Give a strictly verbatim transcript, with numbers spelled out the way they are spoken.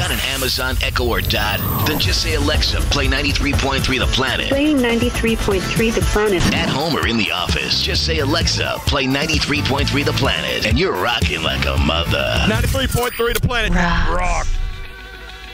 Got an Amazon Echo or Dot? Then just say, Alexa, play ninety-three point three The Planet. Playing ninety-three point three The Planet. At home or in the office, just say, Alexa, play ninety-three point three The Planet. And you're rocking like a mother. ninety-three point three The Planet. Rock. Rock.